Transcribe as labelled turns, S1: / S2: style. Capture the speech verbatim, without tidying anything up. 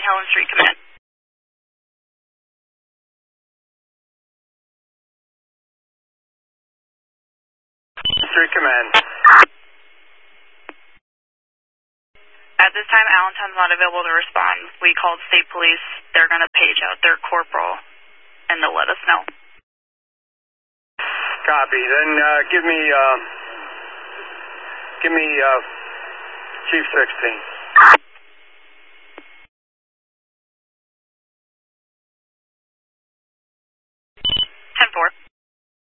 S1: Helen Street Command.
S2: Street Command.
S1: At this time, Allentown's not available to respond. We called state police. They're going to page out their corporal, and they'll let us know.
S2: Copy. Then uh, give me, uh, give me uh, Chief sixteen.